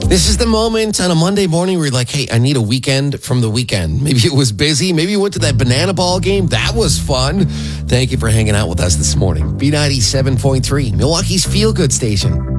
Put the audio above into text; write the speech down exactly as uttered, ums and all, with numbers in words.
This is the moment on a Monday morning where you're like, hey, I need a weekend from the weekend. Maybe it was busy. Maybe you went to that banana ball game. That was fun. Thank you for hanging out with us this morning. B ninety-seven point three, Milwaukee's feel-good station.